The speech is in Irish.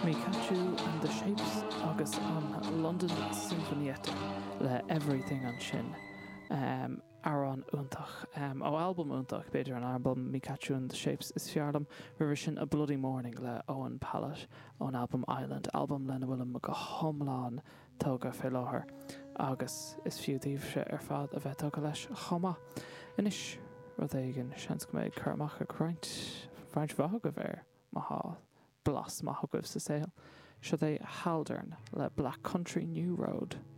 Catchu and the Shapes agus an London Sinfonietta le Everything an sin Aran úntach ó album úntach beidir an album Catchu and the Shapes is fiarlam river sin A Bloody Morning le Owen Pallett on album Island album lena bhfuil go homláán tóga fé láthair agus is fiúdaíomh se fad a bheith tóga leis chomá inis rud éigen seans go méid chuirmach a croint French bhag a bhéir má blas má thugah sa saoil. Should they Haldern le Black Country New Road